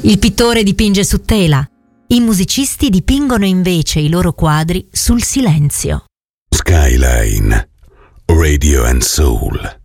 Il pittore dipinge su tela, i musicisti dipingono invece i loro quadri sul silenzio. Skyline, Radio and Soul.